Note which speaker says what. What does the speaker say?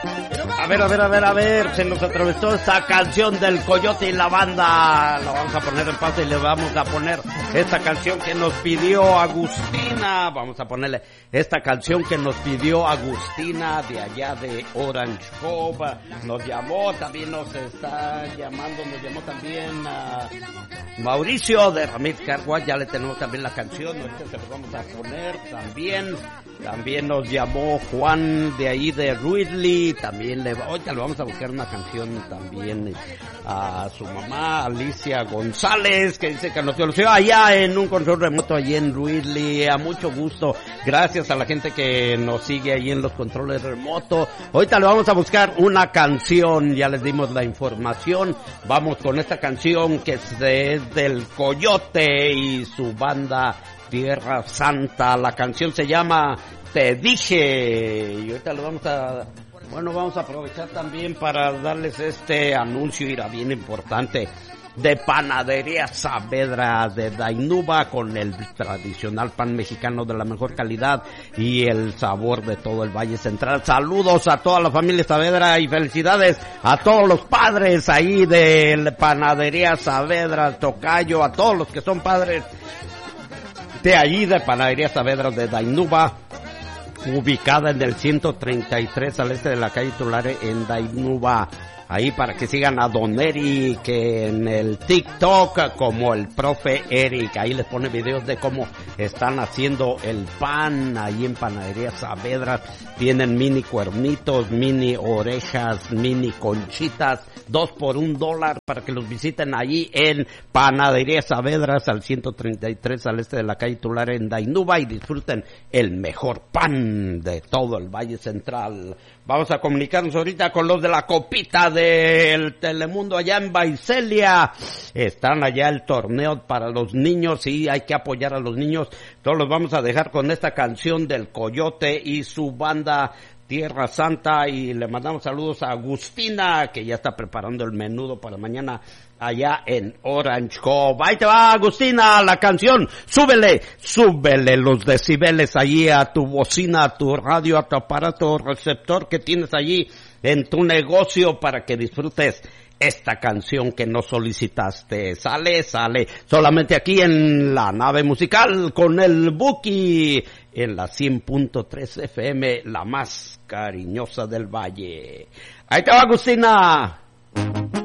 Speaker 1: A ver, se nos atravesó esta canción del Coyote y la Banda. La vamos a poner en pausa y le vamos a poner esta canción que nos pidió Agustina. Vamos a ponerle esta canción que nos pidió Agustina de allá de Orange Cove. Nos llamó, también nos está llamando, nos llamó también Mauricio de Ramírez Carguas. Ya le tenemos también la canción, ahorita se lo vamos a poner también. También nos llamó Juan de ahí de Ruidley, también ahorita le vamos a buscar una canción también a su mamá Alicia González, que dice que nos conoció allá en un control remoto allí en Ruidley. A mucho gusto, gracias a la gente que nos sigue ahí en los controles remotos. Ahorita le vamos a buscar una canción, ya les dimos la información. Vamos con esta canción que es del Coyote y su banda Tierra Santa. La canción se llama Te Dije, y ahorita lo vamos a aprovechar también para darles este anuncio, irá bien importante, de Panadería Saavedra de Dainuba, con el tradicional pan mexicano de la mejor calidad y el sabor de todo el Valle Central. Saludos a toda la familia Saavedra y felicidades a todos los padres ahí de Panadería Saavedra, tocayo, a todos los que son padres de allí de Panadería Saavedra de Dainuba, ubicada en el 133 al este de la calle Tulare en Dainuba. Ahí para que sigan a Don Eric en el TikTok como el profe Eric. Ahí les pone videos de cómo están haciendo el pan ahí en Panadería Saavedra. Tienen mini cuernitos, mini orejas, mini conchitas, 2 por $1 para que los visiten allí en Panadería Saavedra al 133 al este de la calle Tulare en Dainuba y disfruten el mejor pan de todo el Valle Central. Vamos a comunicarnos ahorita con los de la copita del Telemundo allá en Baicelia. Están allá el torneo para los niños y hay que apoyar a los niños. Todos los vamos a dejar con esta canción del Coyote y su banda Tierra Santa, y le mandamos saludos a Agustina, que ya está preparando el menudo para mañana allá en Orange Cove. Ahí te va, Agustina, la canción. Súbele los decibeles allí a tu bocina, a tu radio, a tu aparato receptor que tienes allí en tu negocio para que disfrutes esta canción que nos solicitaste. Sale solamente aquí en la nave musical con el Buki en la 100.3 FM, la más cariñosa del Valle. Ahí te va, Agustina.